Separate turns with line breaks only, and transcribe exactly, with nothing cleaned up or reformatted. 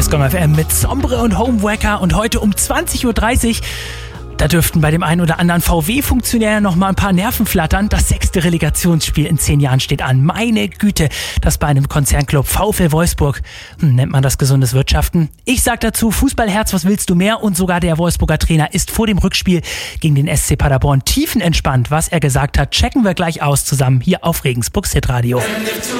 ist Gong F M mit Sombre und Homewrecker und heute um zwanzig Uhr dreißig. Da dürften bei dem einen oder anderen V W-Funktionär noch mal ein paar Nerven flattern. Das sechste Relegationsspiel in zehn Jahren steht an. Meine Güte, das bei einem Konzernclub VfL Wolfsburg. Hm, nennt man das gesundes Wirtschaften? Ich sag dazu, Fußballherz, was willst du mehr? Und sogar der Wolfsburger Trainer ist vor dem Rückspiel gegen den S C Paderborn tiefenentspannt. Was er gesagt hat, checken wir gleich aus zusammen hier auf Regensburgs Hitradio.